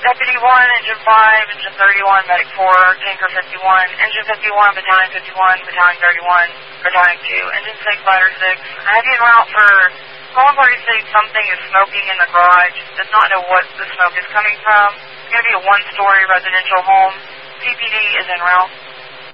Deputy 1, Engine 5, Engine 31, Medic 4, Tanker 51, Engine 51, Battalion 51, Battalion 31, Battalion 2, Engine 6, Ladder 6. I have you en route for call party saying something is smoking in the garage. Does not know what the smoke is coming from. It's going to be a one-story residential home. CPD is en route.